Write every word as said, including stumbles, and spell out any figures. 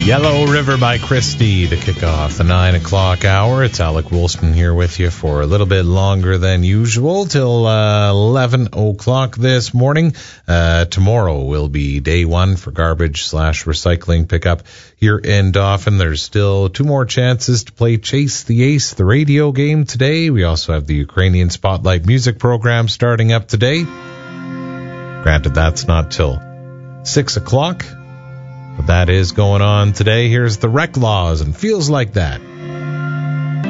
Yellow River by Christie to kick off the nine o'clock hour. It's Alec Woolston here with you for a little bit longer than usual, till uh, eleven o'clock this morning. Uh, tomorrow will be day one for garbage slash recycling pickup here in Dauphin. There's still two more chances to play Chase the Ace, the radio game today. We also have the Ukrainian Spotlight music program starting up today. Granted, that's not till six o'clock. But that is going on today. Here's the Wreck Laws and Feels Like That.